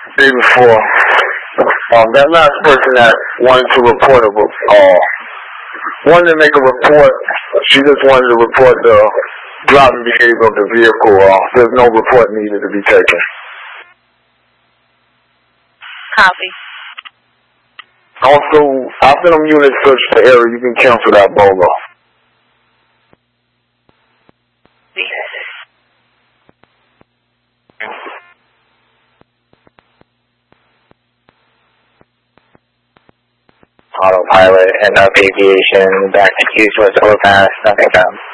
day before. That last person that wanted to report wanted to make a report. She just wanted to report the driving behavior of the vehicle. There's no report needed to be taken. Copy. Also, after them units search the area, you can cancel that BOLO. Autopilot, NF Aviation, back to Hughes West Overpass, nothing found.